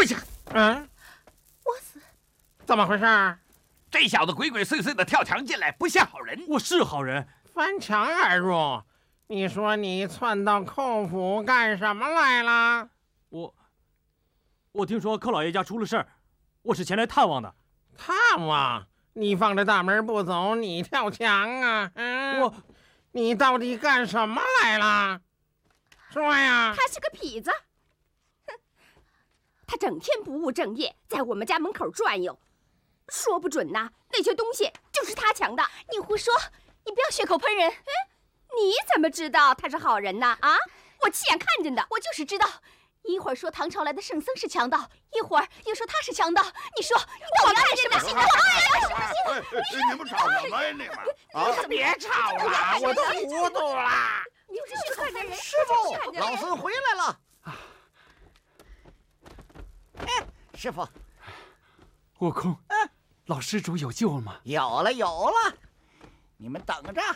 跪下！ 我死！ 怎么回事？ 这小子鬼鬼祟祟的跳墙进来，不像好人。 我是好人。 翻墙而入，你说你窜到寇府干什么来了？ 我听说寇老爷家出了事儿，我是前来探望的。 探望？你放着大门不走，你跳墙啊？你到底干什么来了？说呀！ 他是个痞子，哼，他整天不务正业，在我们家门口转悠，说不准呐，那些东西就是他抢的。 你胡说！你不要血口喷人。 你怎么知道他是好人呢？啊，我亲眼看见的。 我就是知道，一会儿说唐朝来的圣僧是强盗，一会儿又说他是强盗。你说你到底干什么心呢？ 你们吵什么呀？你们啊！ 别吵了，我都糊涂了。 你就是看见人。 师傅，老孙回来了。师傅， 悟空，老施主有救了吗？ 有了，有了，你们等着。